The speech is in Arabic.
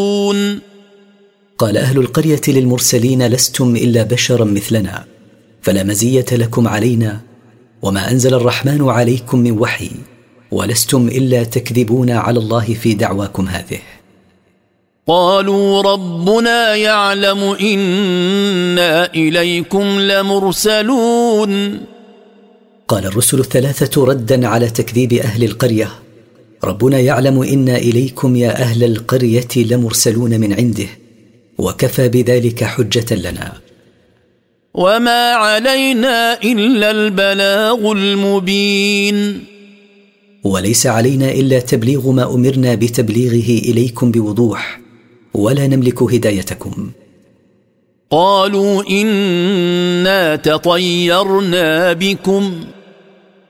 قال أهل القرية للمرسلين: لستم إلا بشرا مثلنا، فلا مزية لكم علينا، وما أنزل الرحمن عليكم من وحي، ولستم إلا تكذبون على الله في دعواكم هذه. قالوا ربنا يعلم إنا إليكم لمرسلون. قال الرسل الثلاثة ردا على تكذيب أهل القرية: ربنا يعلم إنا إليكم يا أهل القرية لمرسلون من عنده، وكفى بذلك حجة لنا. وما علينا إلا البلاغ المبين. وليس علينا إلا تبليغ ما أمرنا بتبليغه إليكم بوضوح، ولا نملك هدايتكم. قالوا إنا تطيرنا بكم